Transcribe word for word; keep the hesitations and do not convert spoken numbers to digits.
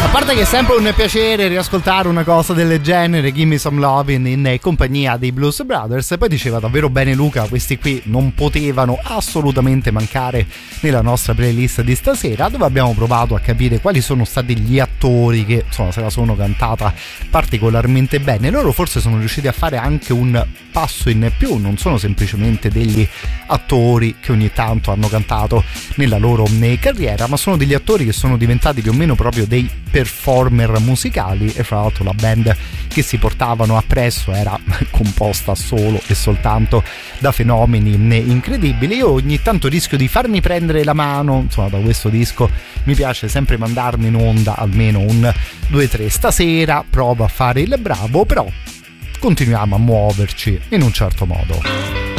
parte che è sempre un piacere riascoltare una cosa del genere, Gimme Some Lovin' in compagnia dei Blues Brothers. Poi diceva davvero bene Luca, questi qui non potevano assolutamente mancare nella nostra playlist di stasera, dove abbiamo provato a capire quali sono stati gli attori che insomma se la sono cantata particolarmente bene. Loro forse sono riusciti a fare anche un passo in più, non sono semplicemente degli attori che ogni tanto hanno cantato nella loro carriera, ma sono degli attori che sono diventati più o meno proprio dei performer musicali. E fra l'altro la band che si portavano appresso era composta solo e soltanto da fenomeni incredibili. Io ogni tanto rischio di farmi prendere la mano, insomma, da questo disco mi piace sempre mandarmi in onda almeno un due tre. Stasera provo a fare il bravo, però continuiamo a muoverci in un certo modo.